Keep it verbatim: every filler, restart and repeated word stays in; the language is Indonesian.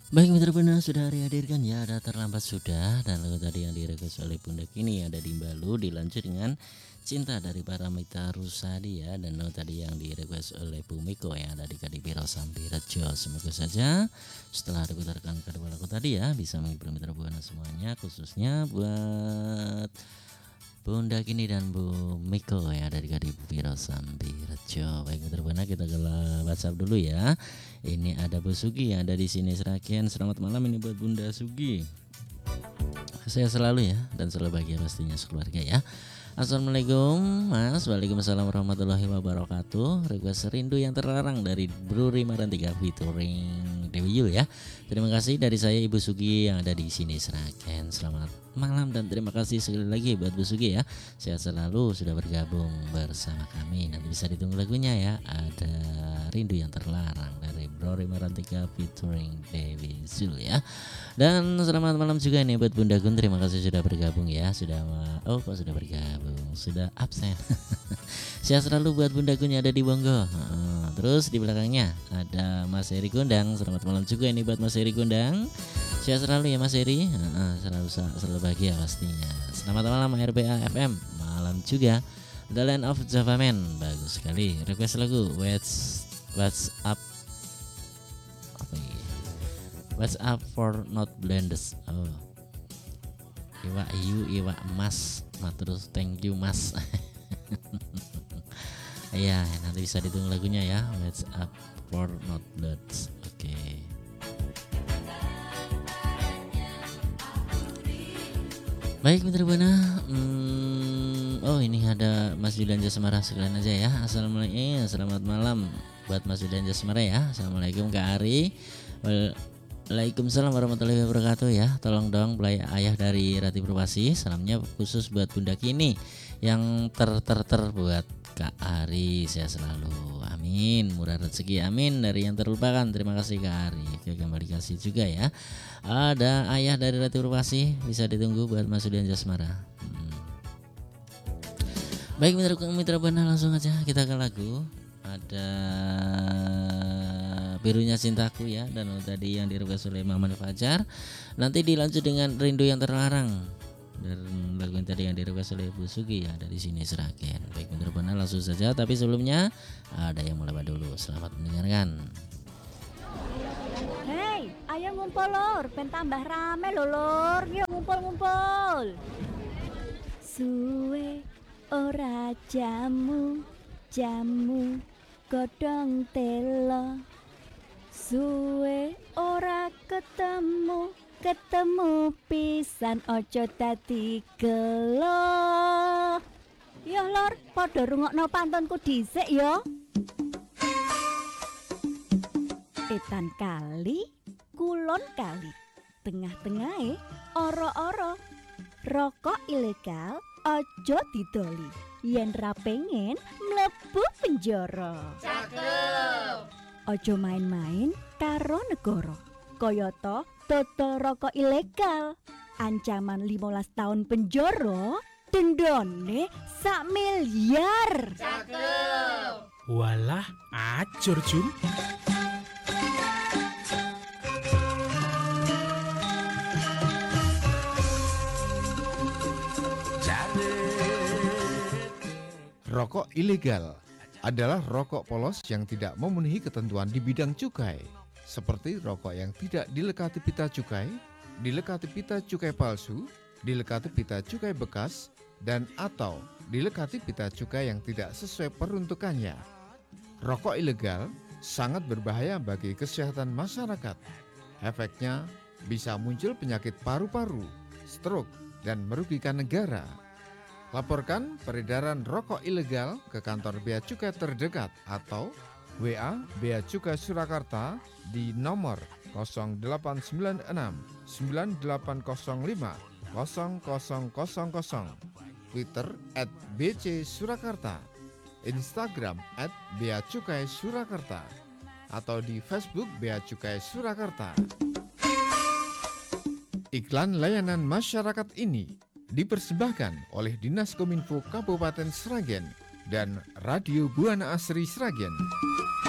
Baik mitra Bunda sudah dihadirkan ya, ada terlambat sudah, dan lagu tadi yang direquest oleh Bunda Kini ada di Balu dilanjut dengan Cinta dari Paramita Rusadi ya, dan lagu tadi yang direquest oleh Bu Miko yang ada di Kadipiro Sambirejo. Semoga saja setelah diputarkan kedua lagu tadi ya bisa menghibur mitra Buana semuanya, khususnya buat Bunda Kini dan Bu Miko yang ada di Kadipiro Sambirejo. Baik mitra Buana, kita ke WhatsApp dulu ya. Ini ada Bu Sugi yang ada di sini Seragen. Selamat malam ini buat Bunda Sugi. Saya selalu ya dan selalu bahagia pastinya sekeluarga ya. Assalamualaikum Mas. Waalaikumsalam warahmatullahi wabarakatuh. Request Rindu yang Terlarang dari Bro Rimaran tiga featuring Dewi Yul ya. Terima kasih dari saya Ibu Sugi yang ada di sini Seragen. Selamat malam dan terima kasih sekali lagi buat Bu Sugi ya. Sehat selalu sudah bergabung bersama kami. Nanti bisa ditunggu lagunya ya. Ada Rindu yang Terlarang dari Bro Rimaran tiga featuring Dewi Yul ya. Dan selamat malam juga nih buat Bunda Gun. Terima kasih sudah bergabung ya. Sudah oh kok sudah bergabung, sudah absen. Sehat selalu buat Bunda Gun yang ada di Bonggo. Nah, terus di belakangnya ada Mas Heri Gondang. Selamat malam juga ini buat Mas Heri Gondang. Sehat selalu ya Mas Heri. Nah, selalu selalu bahagia pastinya. Selamat malam R B A F M. Malam juga The Land of Java Man. Bagus sekali. Request lagu What's What's Up. Apa ini? What's Up for Not Blenders. Oh. Iwa Ayu, Iwa Mas, nah, terus thank you Mas. Iya, nanti bisa ditunggu lagunya ya. What's Up for Not Bloods. Oke. Okay. Baik mitra Buana. Hmm, oh ini ada Mas Julian Jasmara sekalian aja ya. Assalamualaikum, selamat malam buat Mas Julian Jasmara ya. Assalamualaikum Kak Ari. Well, Waalaikumsalam warahmatullahi wabarakatuh ya. Tolong dong belai ayah dari Rati Purwasi. Salamnya khusus buat Bunda Kini yang ter ter ter buat Kak Ari. Sehat selalu. Amin. Murah rezeki. Amin. Dari yang terlupakan. Terima kasih Kak Ari. Oke, kembali kasih juga ya. Ada ayah dari Rati Purwasi. Bisa ditunggu buat Mas Sudian Jasmara. Hmm. Baik mitra mitra Buana, langsung aja kita ke lagu. Ada Birunya Cintaku ya, dan tadi yang direquest oleh Maman Fajar. Nanti dilanjut dengan Rindu yang Terlarang dan lagu yang tadi yang direquest oleh Bu Sugi ya dari sini Seragen. Baik bener benar langsung saja, tapi sebelumnya ada yang mulai dulu. Selamat mendengarkan. Hei, ayo ngumpul lor, ben tambah rame lho lor. Yuk ngumpul-ngumpul. Suwe ora jamu, jamu godhong telo. Suwe ora ketemu, ketemu pisan ojo dadi gelo. Yo lor, padha rungokno pantunku dhisik yo. Etan kali, kulon kali, tengah-tengahe oro-oro. Rokok ilegal ojo didoli, yen ra pengen mlebu penjara. Cakep. Ojo main-main karo negara, kayata dodol rokok ilegal. Ancaman lima belas tahun penjara, dendane sak miliar. Cakep. Walah, acur Jun. Rokok ilegal adalah rokok polos yang tidak memenuhi ketentuan di bidang cukai, seperti rokok yang tidak dilekati pita cukai, dilekati pita cukai palsu, dilekati pita cukai bekas, dan atau dilekati pita cukai yang tidak sesuai peruntukannya. Rokok ilegal sangat berbahaya bagi kesehatan masyarakat. Efeknya bisa muncul penyakit paru-paru, stroke, dan merugikan negara. Laporkan peredaran rokok ilegal ke kantor Bea Cukai terdekat atau W A Bea Cukai Surakarta di nomor nol delapan sembilan enam sembilan delapan nol lima nol nol nol nol, Twitter at B C Surakarta, Instagram at Bea Cukai Surakarta, atau di Facebook Bea Cukai Surakarta. Iklan layanan masyarakat ini dipersembahkan oleh Dinas Kominfo Kabupaten Sragen dan Radio Buana Asri Sragen.